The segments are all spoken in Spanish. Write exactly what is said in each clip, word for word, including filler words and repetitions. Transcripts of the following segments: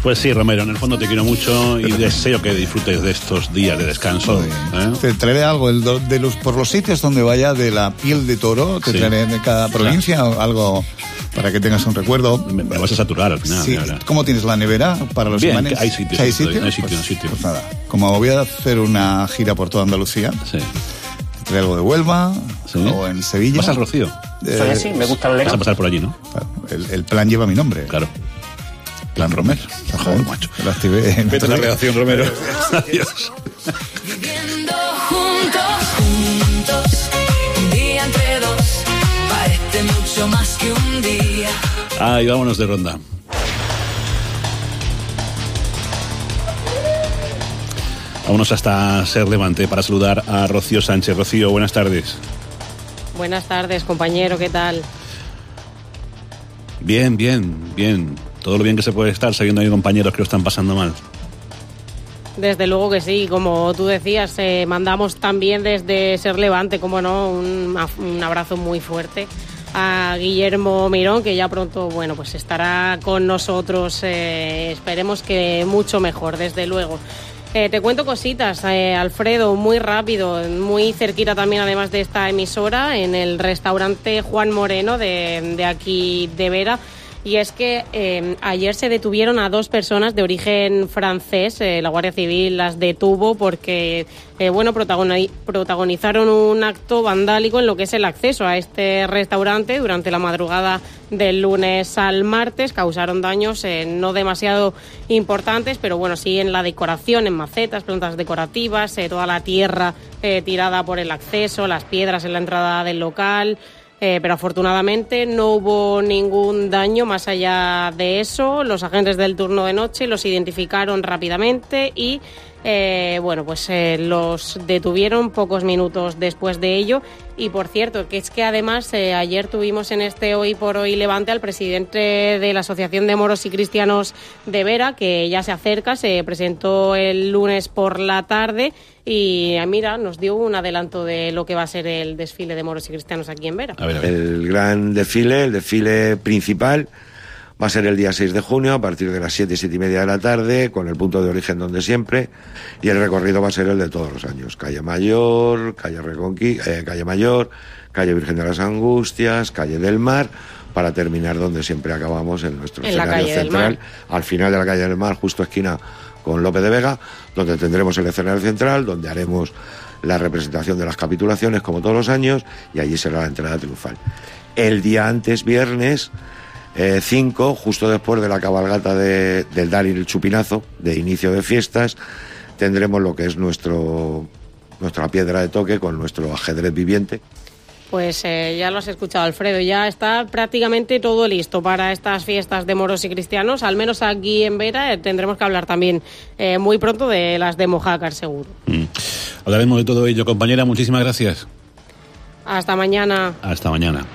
Pues sí, Romero, en el fondo te quiero mucho y deseo que disfrutes de estos días de descanso. ¿eh? Te traeré algo el do, de los, por los sitios donde vaya de la piel de toro, te sí. traeré de cada provincia claro. algo para que tengas un recuerdo. Me, me vas a saturar al final. Sí. ¿Cómo tienes la nevera para los Bien, imanes? hay sitios. ¿Hay sitios? Hay sitios, pues, hay sitios. Pues nada, como voy a hacer una gira por toda Andalucía, sí. te traeré algo de Huelva sí. o en Sevilla. ¿Vas al Rocío? Eh, Soy así, me gusta el Vas a pasar por allí, ¿no? El, el plan lleva mi nombre. Claro. Plan Romero. Joder, macho. Lo activé. Vete a la redacción, Romero. Adiós. Viviendo juntos, juntos, un día entre dos, parece mucho más que un día. Ay, vámonos de ronda. Vámonos hasta Ser Levante para saludar a Rocío Sánchez. Rocío, buenas tardes. Buenas tardes, compañero, ¿qué tal? Bien, bien, bien. Todo lo bien que se puede estar sabiendo que hay compañeros que lo están pasando mal. Desde luego que sí, como tú decías, eh, mandamos también desde Ser Levante, como no, un, un abrazo muy fuerte a Guillermo Mirón, que ya pronto, bueno, pues estará con nosotros, eh, esperemos que mucho mejor, desde luego. Eh, te cuento cositas, eh, Alfredo, muy rápido, muy cerquita también, además de esta emisora, en el restaurante Juan Moreno de, de aquí de Vera. Y es que eh, ayer se detuvieron a dos personas de origen francés. Eh, la Guardia Civil las detuvo porque eh, bueno, protagoni- protagonizaron un acto vandálico en lo que es el acceso a este restaurante durante la madrugada del lunes al martes. Causaron daños eh, no demasiado importantes, pero bueno, sí en la decoración, en macetas, plantas decorativas, eh, toda la tierra eh, tirada por el acceso, las piedras en la entrada del local. Eh, pero afortunadamente no hubo ningún daño más allá de eso. Los agentes del turno de noche los identificaron rápidamente y eh, bueno, pues eh, los detuvieron pocos minutos después de ello. Y por cierto, que es que además eh, ayer tuvimos en este Hoy por Hoy Levante al presidente de la Asociación de Moros y Cristianos de Vera, que ya se acerca, se presentó el lunes por la tarde y mira, nos dio un adelanto de lo que va a ser el desfile de moros y cristianos aquí en Vera. A ver, a ver. El gran desfile, el desfile principal, va a ser el día seis de junio a partir de las siete, siete y media de la tarde, con el punto de origen donde siempre, y el recorrido va a ser el de todos los años. Calle Mayor, calle Reconqui, eh, calle Mayor, calle Virgen de las Angustias, calle del Mar, para terminar donde siempre acabamos, en nuestro en escenario central, al final de la calle del Mar, justo esquina con López de Vega, donde tendremos el escenario central, donde haremos la representación de las capitulaciones como todos los años, y allí será la entrada triunfal. El día antes, viernes cinco, eh, justo después de la cabalgata de, del Dar y el Chupinazo, de inicio de fiestas, tendremos lo que es nuestro nuestra piedra de toque con nuestro ajedrez viviente. Pues eh, ya lo has escuchado, Alfredo, ya está prácticamente todo listo para estas fiestas de moros y cristianos, al menos aquí en Vera. Eh, tendremos que hablar también eh, muy pronto de las de Mojácar, seguro. Mm. Hablaremos de todo ello, compañera, muchísimas gracias. Hasta mañana. Hasta mañana.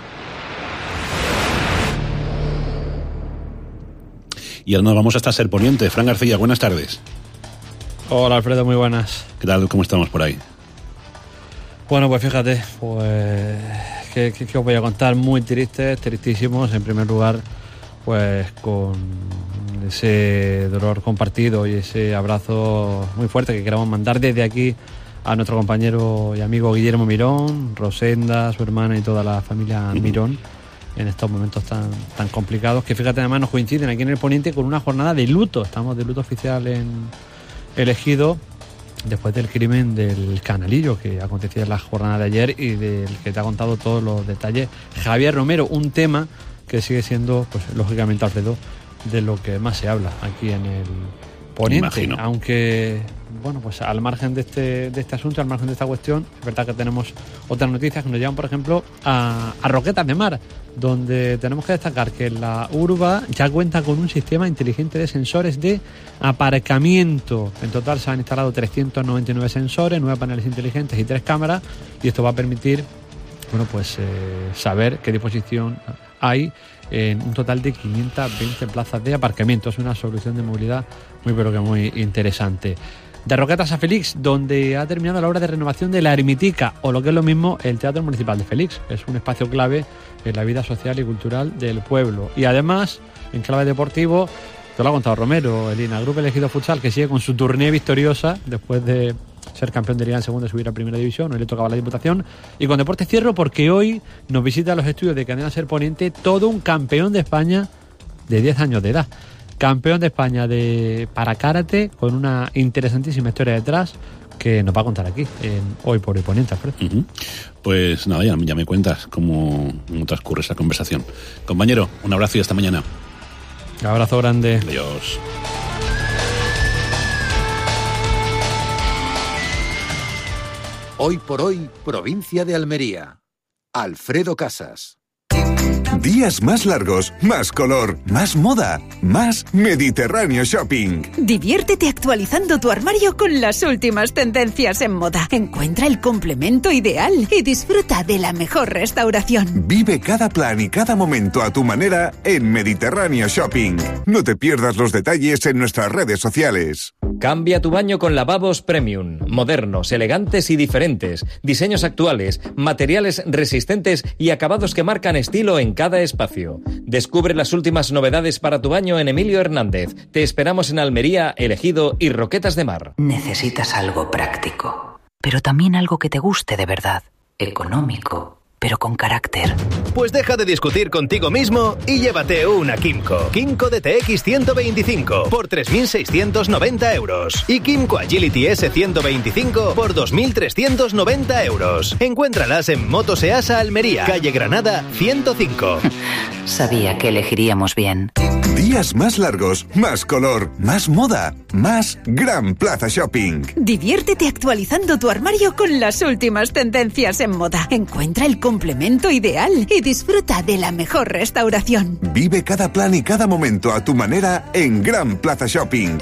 Y ahora nos vamos hasta Ser Poniente. Fran García, buenas tardes. Hola, Alfredo, muy buenas. ¿Qué tal? ¿Cómo estamos por ahí? Bueno, pues fíjate, pues ¿qué, qué, qué os voy a contar? Muy tristes, tristísimos. En primer lugar, pues con ese dolor compartido y ese abrazo muy fuerte que queremos mandar desde aquí a nuestro compañero y amigo Guillermo Mirón, Rosenda, su hermana y toda la familia uh-huh. Mirón, en estos momentos tan, tan complicados, que fíjate, además nos coinciden aquí en el Poniente con una jornada de luto. Estamos de luto oficial en el Ejido, después del crimen del Canalillo que acontecía en la jornada de ayer y del que te ha contado todos los detalles Javier Romero, un tema que sigue siendo, pues lógicamente, Alfredo, de lo que más se habla aquí en el Poniente. Imagino. Aunque, bueno, pues al margen de este, de este asunto, al margen de esta cuestión, es verdad que tenemos otras noticias que nos llevan, por ejemplo, a, a Roquetas de Mar, donde tenemos que destacar que la urba ya cuenta con un sistema inteligente de sensores de aparcamiento. En total se han instalado trescientos noventa y nueve sensores, nueve paneles inteligentes y tres cámaras, y esto va a permitir, bueno, pues eh, saber qué disposición hay en un total de quinientas veinte plazas de aparcamiento. Es una solución de movilidad muy pero que muy interesante. De Roquetas a Félix, donde ha terminado la obra de renovación de la Ermitica, o lo que es lo mismo, el Teatro Municipal de Félix. Es un espacio clave en la vida social y cultural del pueblo. Y además, en clave deportivo, te lo ha contado Romero, Elina, Grupo Elegido Futsal, que sigue con su tournée victoriosa después de ser campeón de Liga en segunda y subir a primera división. Hoy le tocaba la Diputación. Y con Deportes cierro porque hoy nos visita a los estudios de Cadena Ser Poniente todo un campeón de España de diez años de edad. Campeón de España de para karate, con una interesantísima historia detrás que nos va a contar aquí en Hoy por Hoy Poniente, Alfredo. Uh-huh. Pues nada, ya, ya me cuentas cómo, cómo transcurre esa conversación. Compañero, un abrazo y hasta mañana. Un abrazo grande. Adiós. Hoy por Hoy, provincia de Almería. Alfredo Casas. Días más largos, más color, más moda, más Mediterráneo Shopping. Diviértete actualizando tu armario con las últimas tendencias en moda. Encuentra el complemento ideal y disfruta de la mejor restauración. Vive cada plan y cada momento a tu manera en Mediterráneo Shopping. No te pierdas los detalles en nuestras redes sociales. Cambia tu baño con lavabos premium, modernos, elegantes y diferentes, diseños actuales, materiales resistentes y acabados que marcan estilo en cada espacio. Descubre las últimas novedades para tu baño en Emilio Hernández. Te esperamos en Almería, Elegido y Roquetas de Mar. Necesitas algo práctico, pero también algo que te guste de verdad, económico, pero con carácter. Pues deja de discutir contigo mismo y llévate una Kymco. Kymco D T X ciento veinticinco por tres mil seiscientos noventa euros. Y Kymco Agility S ciento veinticinco por dos mil trescientos noventa euros. Encuéntralas en Motos Easa Almería, calle Granada ciento cinco. Sabía que elegiríamos bien. Días más largos, más color, más moda, más Gran Plaza Shopping. Diviértete actualizando tu armario con las últimas tendencias en moda. Encuentra el complemento ideal y disfruta de la mejor restauración. Vive cada plan y cada momento a tu manera en Gran Plaza Shopping.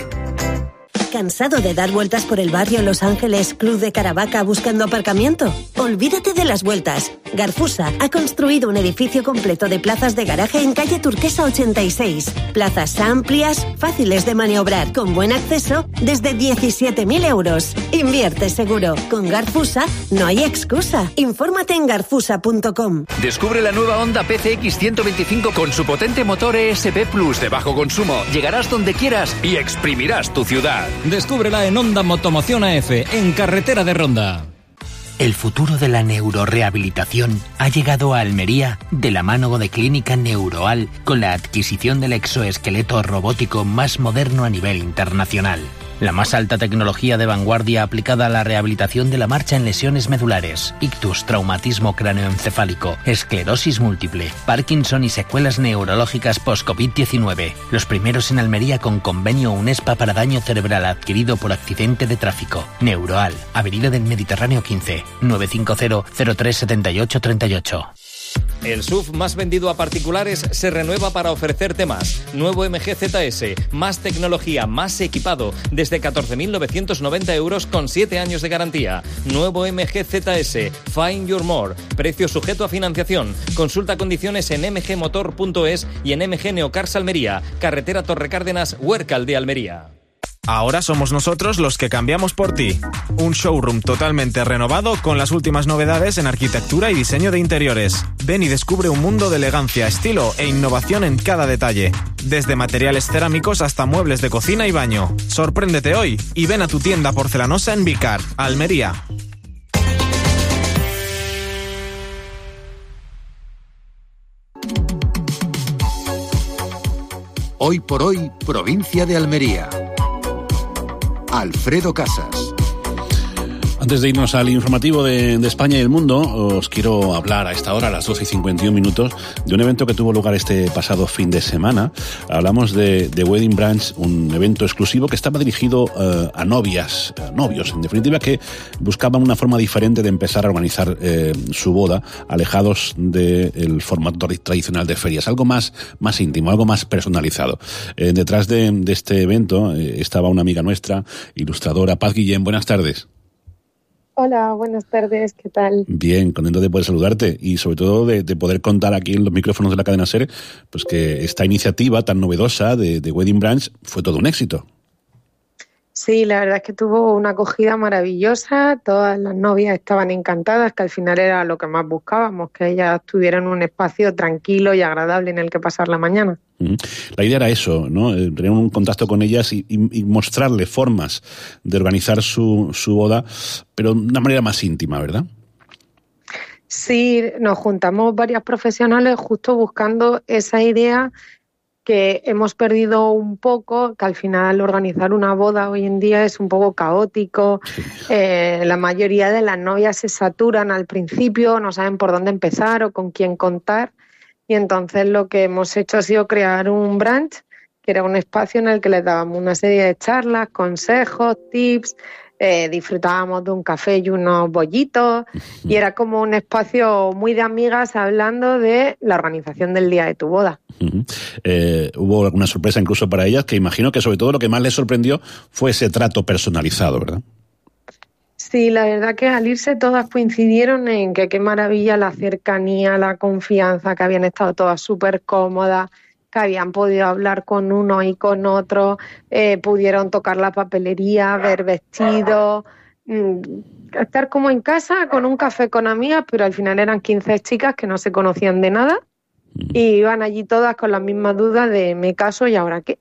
¿Cansado de dar vueltas por el barrio Los Ángeles, Club de Caravaca buscando aparcamiento? Olvídate de las vueltas. Garfusa ha construido un edificio completo de plazas de garaje en calle Turquesa ochenta y seis. Plazas amplias, fáciles de maniobrar, con buen acceso, desde diecisiete mil euros. Invierte seguro. Con Garfusa no hay excusa. Infórmate en garfusa punto com. Descubre la nueva Honda P C X ciento veinticinco con su potente motor E S P Plus de bajo consumo. Llegarás donde quieras y exprimirás tu ciudad. Descúbrela en Honda Motomoción A F, en Carretera de Ronda. El futuro de la neurorehabilitación ha llegado a Almería de la mano de Clínica Neuroal con la adquisición del exoesqueleto robótico más moderno a nivel internacional. La más alta tecnología de vanguardia aplicada a la rehabilitación de la marcha en lesiones medulares, ictus, traumatismo cráneoencefálico, esclerosis múltiple, Parkinson y secuelas neurológicas post-COVID diecinueve. Los primeros en Almería con convenio UNESPA para daño cerebral adquirido por accidente de tráfico. Neuroal, Avenida del Mediterráneo quince, nueve cinco cero, cero tres siete ocho tres ocho. El S U V más vendido a particulares se renueva para ofrecerte más. Nuevo M G Z S, más tecnología, más equipado, desde catorce mil novecientos noventa euros con siete años de garantía. Nuevo M G Z S, Find Your More, precio sujeto a financiación. Consulta condiciones en m g motor punto es y en M G Neocars Almería, carretera Torrecárdenas, Huércal de Almería. Ahora somos nosotros los que cambiamos por ti. Un showroom totalmente renovado con las últimas novedades en arquitectura y diseño de interiores. Ven y descubre un mundo de elegancia, estilo e innovación en cada detalle. Desde materiales cerámicos hasta muebles de cocina y baño. Sorpréndete hoy y ven a tu tienda porcelanosa en Vicar, Almería. Hoy por Hoy, provincia de Almería. Alfredo Casas. Antes de irnos al informativo de, de España y el mundo, os quiero hablar a esta hora, a las doce y cincuenta y un minutos, de un evento que tuvo lugar este pasado fin de semana. Hablamos de, de Wedding Branch, un evento exclusivo que estaba dirigido uh, a novias, a novios, en definitiva, que buscaban una forma diferente de empezar a organizar eh, su boda, alejados del formato tradicional de ferias, algo más, más íntimo, algo más personalizado. Eh, detrás de, de este evento eh, estaba una amiga nuestra, ilustradora, Paz Guillén. Buenas tardes. Hola, buenas tardes, ¿qué tal? Bien, contento de poder saludarte y sobre todo de, de poder contar aquí en los micrófonos de la cadena SER, pues que esta iniciativa tan novedosa de, de Wedding Branch fue todo un éxito. Sí, la verdad es que tuvo una acogida maravillosa, todas las novias estaban encantadas, que al final era lo que más buscábamos, que ellas tuvieran un espacio tranquilo y agradable en el que pasar la mañana. La idea era eso, ¿no? Tener un contacto con ellas y, y, y mostrarle formas de organizar su, su boda, pero de una manera más íntima, ¿verdad? Sí, nos juntamos varias profesionales justo buscando esa idea que hemos perdido un poco, que al final organizar una boda hoy en día es un poco caótico. Eh, la mayoría de las novias se saturan al principio, no saben por dónde empezar o con quién contar. Y entonces lo que hemos hecho ha sido crear un brunch, que era un espacio en el que les dábamos una serie de charlas, consejos, tips, eh, disfrutábamos de un café y unos bollitos, y era como un espacio muy de amigas hablando de la organización del día de tu boda. Uh-huh. Eh, hubo alguna sorpresa incluso para ellas, que imagino que sobre todo lo que más les sorprendió fue ese trato personalizado, ¿verdad? Sí, la verdad que al irse todas coincidieron en que qué maravilla la cercanía, la confianza, que habían estado todas súper cómodas, que habían podido hablar con uno y con otro, eh, pudieron tocar la papelería, ver vestidos, mmm, estar como en casa con un café con amigas, pero al final eran quince chicas que no se conocían de nada y iban allí todas con las mismas dudas de ¿me caso y ahora qué?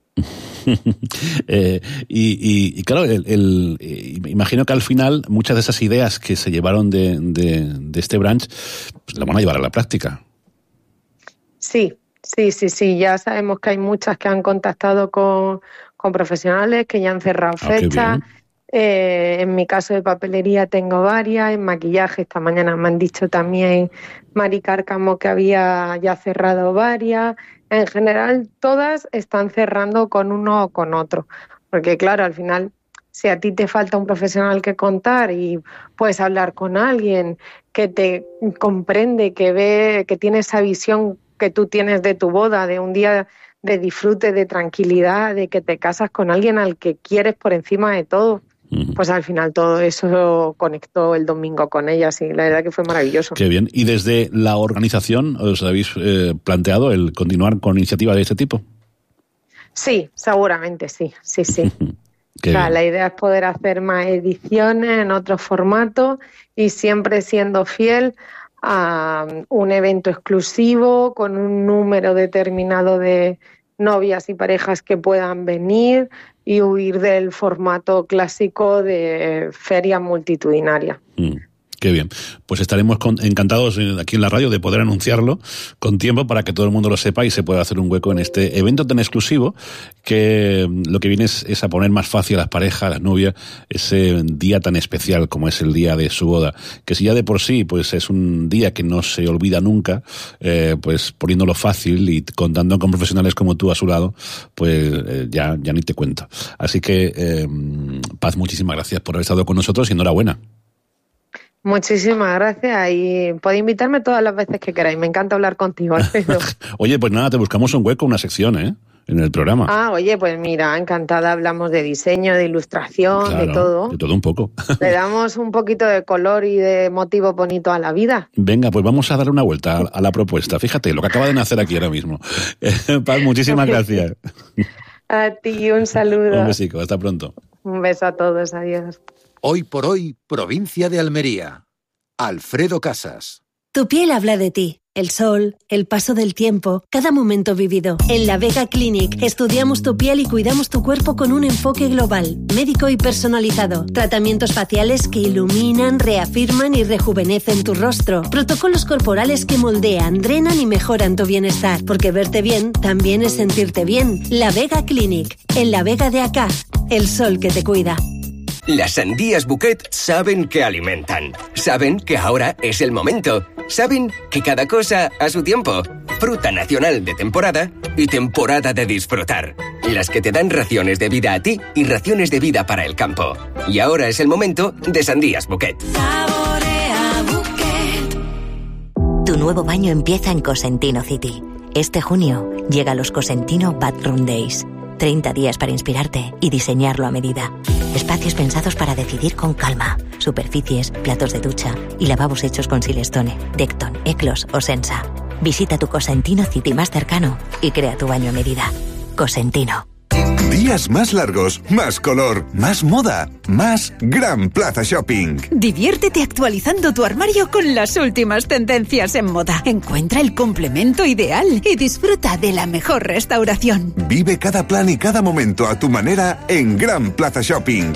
eh, y, y, y claro, el, el, eh, imagino que al final muchas de esas ideas que se llevaron de, de, de este brunch pues, las van a llevar a la práctica. Sí, sí, sí, sí. Ya sabemos que hay muchas que han contactado con, con profesionales que ya han cerrado Ah, fechas. Eh, en mi caso de papelería tengo varias, en maquillaje esta mañana me han dicho también Mari Cárcamo que había ya cerrado varias. En general todas están cerrando con uno o con otro, porque claro, al final si a ti te falta un profesional que contar y puedes hablar con alguien que te comprende, que ve, que tiene esa visión que tú tienes de tu boda, de un día de disfrute, de tranquilidad, de que te casas con alguien al que quieres por encima de todo, pues al final todo eso conectó el domingo con ellas y la verdad que fue maravilloso. Qué bien. ¿Y desde la organización os habéis eh, planteado el continuar con iniciativas de este tipo? Sí, seguramente sí, sí, sí. Qué o sea, bien. la idea es poder hacer más ediciones en otros formatos y siempre siendo fiel a un evento exclusivo con un número determinado de novias y parejas que puedan venir y huir del formato clásico de feria multitudinaria. Mm, qué bien. Pues estaremos con, encantados aquí en la radio de poder anunciarlo con tiempo para que todo el mundo lo sepa y se pueda hacer un hueco en este evento tan exclusivo que lo que viene es, es a poner más fácil a las parejas, a las novias, ese día tan especial como es el día de su boda. Que si ya de por sí pues es un día que no se olvida nunca, eh, pues poniéndolo fácil y contando con profesionales como tú a su lado, pues eh, ya, ya ni te cuento. Así que, eh, Paz, muchísimas gracias por haber estado con nosotros y enhorabuena. Muchísimas gracias y podéis invitarme todas las veces que queráis. Me encanta hablar contigo, Alfredo. Oye, pues nada, te buscamos un hueco, una sección, ¿eh? En el programa. Ah, oye, pues mira, encantada. Hablamos de diseño, de ilustración, Claro, de todo. de todo un poco. Le damos un poquito de color y de motivo bonito a la vida. Venga, pues vamos a darle una vuelta a, a la propuesta. Fíjate, lo que acaba de nacer aquí ahora mismo. Eh, Paz, muchísimas gracias. A ti un saludo. Un besico, hasta pronto. Un beso a todos, adiós. Hoy por hoy, provincia de Almería. Alfredo Casas. Tu piel habla de ti. El sol, el paso del tiempo, cada momento vivido. En La Vega Clinic estudiamos tu piel y cuidamos tu cuerpo con un enfoque global, médico y personalizado. Tratamientos faciales que iluminan, reafirman y rejuvenecen tu rostro. Protocolos corporales que moldean, drenan y mejoran tu bienestar. Porque verte bien también es sentirte bien. La Vega Clinic, en La Vega de Acá, el sol que te cuida. Las sandías Bouquet saben que alimentan. Saben que ahora es el momento. Saben que cada cosa a su tiempo. Fruta nacional de temporada y temporada de disfrutar. Las que te dan raciones de vida a ti y raciones de vida para el campo. Y ahora es el momento de sandías Bouquet. Saborea Bouquet. Tu nuevo baño empieza en Cosentino City. Este junio llega los Cosentino Bathroom Days. treinta días para inspirarte y diseñarlo a medida. Espacios pensados para decidir con calma. Superficies, platos de ducha y lavabos hechos con Silestone, Decton, Eclos o Sensa. Visita tu Cosentino City más cercano y crea tu baño a medida. Cosentino. Días más largos, más color, más moda, más Gran Plaza Shopping. Diviértete actualizando tu armario con las últimas tendencias en moda. Encuentra el complemento ideal y disfruta de la mejor restauración. Vive cada plan y cada momento a tu manera en Gran Plaza Shopping.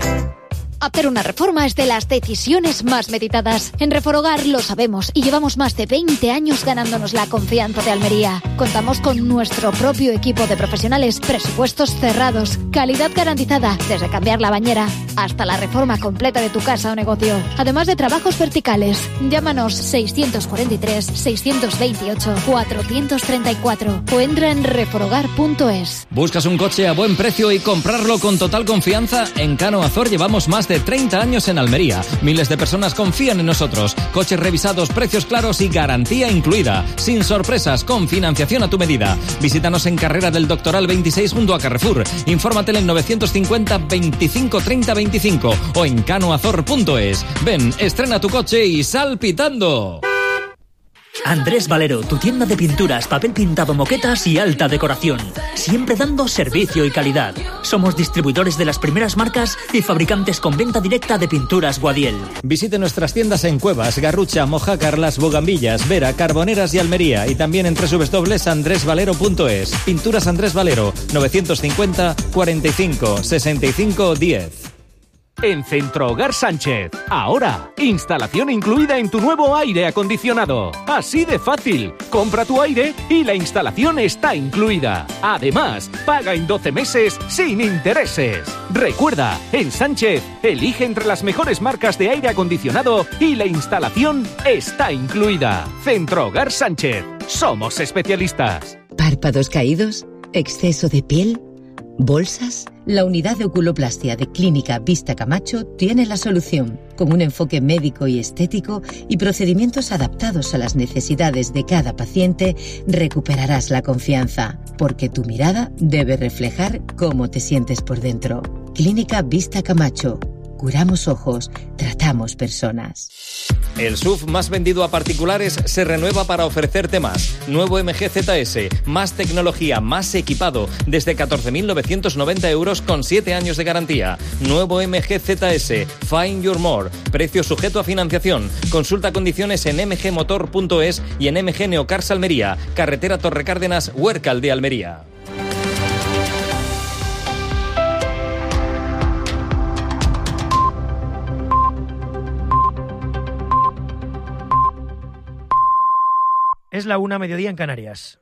Hacer una reforma es de las decisiones más meditadas. En Reforogar lo sabemos y llevamos más de veinte años ganándonos la confianza de Almería. Contamos con nuestro propio equipo de profesionales, presupuestos cerrados, calidad garantizada, desde cambiar la bañera hasta la reforma completa de tu casa o negocio. Además de trabajos verticales. Llámanos seiscientos cuarenta y tres, seiscientos veintiocho, cuatrocientos treinta y cuatro o entra en reforogar punto es. ¿Buscas un coche a buen precio y comprarlo con total confianza? En Cano Azor llevamos más de treinta años en Almería. Miles de personas confían en nosotros. Coches revisados, precios claros y garantía incluida. Sin sorpresas, con financiación a tu medida. Visítanos en Carrera del Doctoral veintiséis junto a Carrefour. Infórmate en novecientos cincuenta, veinticinco, treinta, veinticinco o en canoazor punto es. Ven, estrena tu coche y sal pitando. Andrés Valero, tu tienda de pinturas, papel pintado, moquetas y alta decoración. Siempre dando servicio y calidad. Somos distribuidores de las primeras marcas y fabricantes con venta directa de pinturas Guadiel. Visite nuestras tiendas en Cuevas, Garrucha, Mojácar, Las Bogambillas, Vera, Carboneras y Almería y también en doble u doble u doble u punto andrés valero punto es. Pinturas Andrés Valero, novecientos cincuenta, cuarenta y cinco, sesenta y cinco, diez. En Centro Hogar Sánchez. Ahora, instalación incluida en tu nuevo aire acondicionado. Así de fácil. Compra tu aire y la instalación está incluida. Además, paga en doce meses sin intereses. Recuerda, en Sánchez, elige entre las mejores marcas de aire acondicionado y la instalación está incluida. Centro Hogar Sánchez. Somos especialistas. ¿Párpados caídos? ¿Exceso de piel? ¿Bolsas? La unidad de oculoplastia de Clínica Vista Camacho tiene la solución. Con un enfoque médico y estético y procedimientos adaptados a las necesidades de cada paciente, recuperarás la confianza, porque tu mirada debe reflejar cómo te sientes por dentro. Clínica Vista Camacho. Curamos ojos, tratamos personas. El S U V más vendido a particulares se renueva para ofrecerte más. Nuevo M G Z S, más tecnología, más equipado, desde catorce mil novecientos noventa euros con siete años de garantía. Nuevo M G Z S, Find Your More, precio sujeto a financiación. Consulta condiciones en m g motor punto es y en M G Neocars Almería, carretera Torrecárdenas, Huércal de Almería. Es la una, mediodía en Canarias.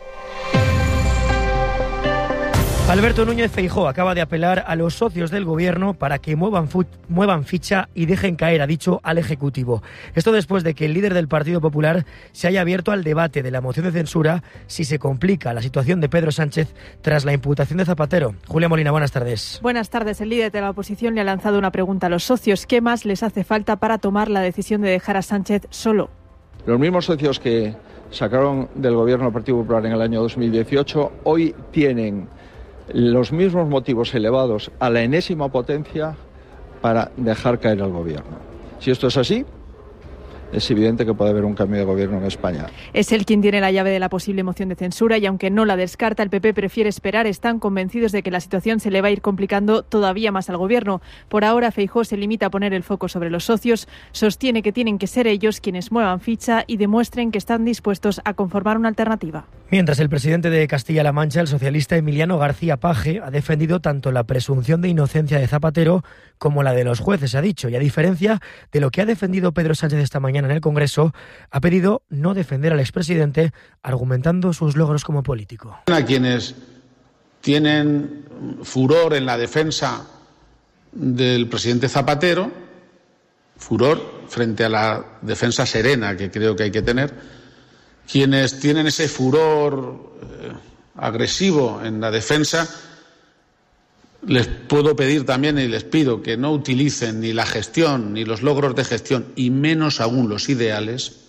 Alberto Núñez Feijóo acaba de apelar a los socios del gobierno para que muevan, fu- muevan ficha y dejen caer, ha dicho, al Ejecutivo. Esto después de que el líder del Partido Popular se haya abierto al debate de la moción de censura si se complica la situación de Pedro Sánchez tras la imputación de Zapatero. Julia Molina, buenas tardes. Buenas tardes. El líder de la oposición le ha lanzado una pregunta a los socios. ¿Qué más les hace falta para tomar la decisión de dejar a Sánchez solo? Los mismos socios que sacaron del gobierno del Partido Popular en el año dos mil dieciocho, hoy tienen los mismos motivos elevados a la enésima potencia para dejar caer al gobierno. Si esto es así, es evidente que puede haber un cambio de gobierno en España. Es él quien tiene la llave de la posible moción de censura y aunque no la descarta, el P P prefiere esperar. Están convencidos de que la situación se le va a ir complicando todavía más al gobierno. Por ahora, Feijóo se limita a poner el foco sobre los socios. Sostiene que tienen que ser ellos quienes muevan ficha y demuestren que están dispuestos a conformar una alternativa. Mientras el presidente de Castilla-La Mancha, el socialista Emiliano García Paje, ha defendido tanto la presunción de inocencia de Zapatero como la de los jueces, ha dicho, y a diferencia de lo que ha defendido Pedro Sánchez esta mañana en el Congreso, ha pedido no defender al expresidente, argumentando sus logros como político. A quienes tienen furor en la defensa del presidente Zapatero, furor frente a la defensa serena que creo que hay que tener, quienes tienen ese furor eh, agresivo en la defensa, les puedo pedir también y les pido que no utilicen ni la gestión ni los logros de gestión y menos aún los ideales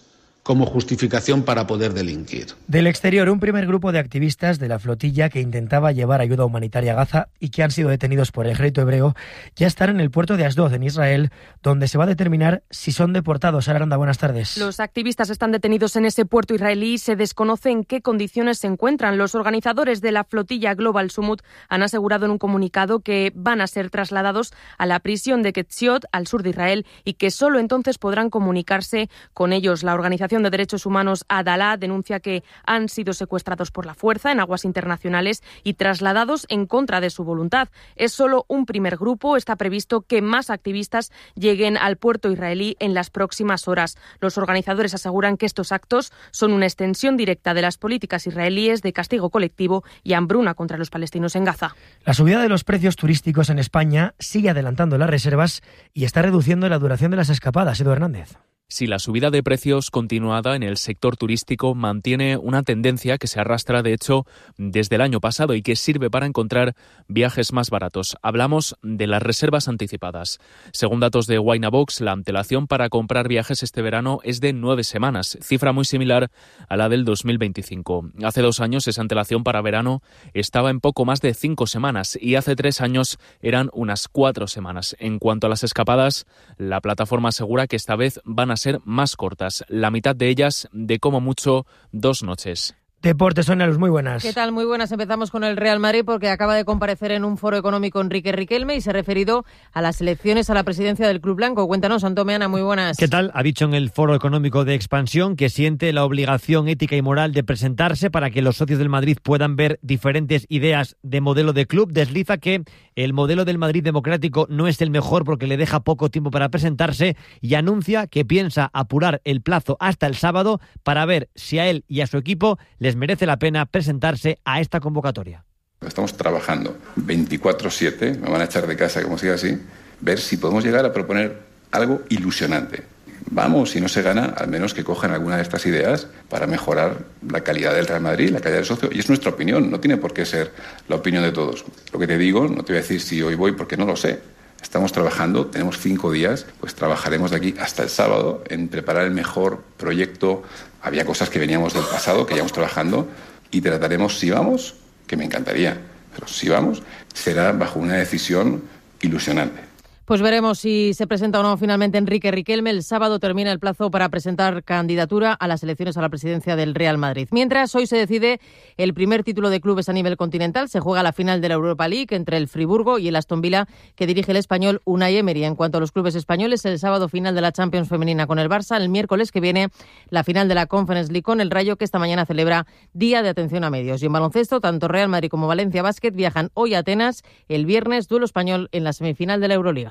como justificación para poder delinquir. Del exterior, un primer grupo de activistas de la flotilla que intentaba llevar ayuda humanitaria a Gaza y que han sido detenidos por el ejército hebreo ya están en el puerto de Asdod, en Israel, donde se va a determinar si son deportados. Sara Aranda, buenas tardes. Los activistas están detenidos en ese puerto israelí y se desconoce en qué condiciones se encuentran. Los organizadores de la flotilla Global Summit han asegurado en un comunicado que van a ser trasladados a la prisión de Ketziot, al sur de Israel, y que solo entonces podrán comunicarse con ellos. La organización de derechos humanos Adalá denuncia que han sido secuestrados por la fuerza en aguas internacionales y trasladados en contra de su voluntad. Es solo un primer grupo. Está previsto que más activistas lleguen al puerto israelí en las próximas horas. Los organizadores aseguran que estos actos son una extensión directa de las políticas israelíes de castigo colectivo y hambruna contra los palestinos en Gaza. La subida de los precios turísticos en España sigue adelantando las reservas y está reduciendo la duración de las escapadas. Edu Hernández. Si la subida de precios continuada en el sector turístico mantiene una tendencia que se arrastra, de hecho, desde el año pasado y que sirve para encontrar viajes más baratos. Hablamos de las reservas anticipadas. Según datos de Winabox, la antelación para comprar viajes este verano es de nueve semanas, cifra muy similar a la del dos mil veinticinco. Hace dos años esa antelación para verano estaba en poco más de cinco semanas y hace tres años eran unas cuatro semanas. En cuanto a las escapadas, la plataforma asegura que esta vez van a ser más cortas, la mitad de ellas de como mucho dos noches. Deportes, Sonia Luz, muy buenas. ¿Qué tal? Muy buenas. Empezamos con el Real Madrid porque acaba de comparecer en un foro económico Enrique Riquelme y se ha referido a las elecciones a la presidencia del Club Blanco. Cuéntanos, Antón Meana, muy buenas. ¿Qué tal? Ha dicho en el foro económico de expansión que siente la obligación ética y moral de presentarse para que los socios del Madrid puedan ver diferentes ideas de modelo de club. Desliza que el modelo del Madrid democrático no es el mejor porque le deja poco tiempo para presentarse y anuncia que piensa apurar el plazo hasta el sábado para ver si a él y a su equipo les merece la pena presentarse a esta convocatoria. Estamos trabajando veinticuatro siete, me van a echar de casa como siga así, ver si podemos llegar a proponer algo ilusionante. Vamos, si no se gana, al menos que cojan alguna de estas ideas para mejorar la calidad del Real Madrid, la calidad del socio, y es nuestra opinión, no tiene por qué ser la opinión de todos. Lo que te digo, no te voy a decir si hoy voy porque no lo sé. Estamos trabajando, tenemos cinco días, pues trabajaremos de aquí hasta el sábado en preparar el mejor proyecto. Había cosas que veníamos del pasado, que íbamos trabajando, y trataremos, si vamos, que me encantaría, pero si vamos, será bajo una decisión ilusionante. Pues veremos si se presenta o no finalmente Enrique Riquelme. El sábado termina el plazo para presentar candidatura a las elecciones a la presidencia del Real Madrid. Mientras, hoy se decide el primer título de clubes a nivel continental. Se juega la final de la Europa League entre el Friburgo y el Aston Villa, que dirige el español Unai Emery. En cuanto a los clubes españoles, el sábado final de la Champions femenina con el Barça. El miércoles que viene la final de la Conference League con el Rayo, que esta mañana celebra Día de Atención a Medios. Y en baloncesto, tanto Real Madrid como Valencia Basket viajan hoy a Atenas. El viernes, duelo español en la semifinal de la Euroliga.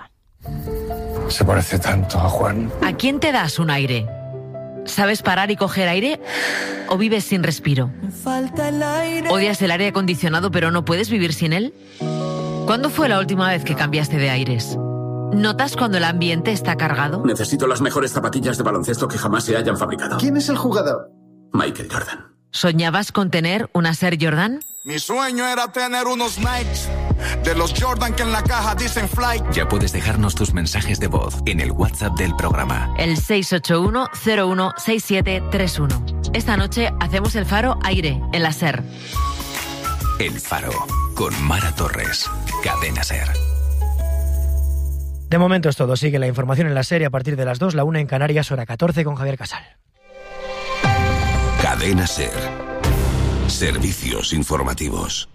Se parece tanto a Juan. ¿A quién te das un aire? ¿Sabes parar y coger aire? ¿O vives sin respiro? ¿Odias el aire acondicionado pero no puedes vivir sin él? ¿Cuándo fue la última vez que cambiaste de aires? ¿Notas cuando el ambiente está cargado? Necesito las mejores zapatillas de baloncesto que jamás se hayan fabricado. ¿Quién es el jugador? Michael Jordan. ¿Soñabas con tener una Air Jordan? Mi sueño era tener unos Nikes de los Jordan que en la caja dicen Flight. Ya puedes dejarnos tus mensajes de voz en el WhatsApp del programa. El seis ocho uno cero uno seis siete tres uno. Esta noche hacemos el Faro Aire en la SER. El Faro con Mara Torres. Cadena SER. De momento es todo. Sigue la información en la SER a partir de las dos, la una en Canarias, hora catorce con Javier Casal. Cadena SER. Servicios informativos.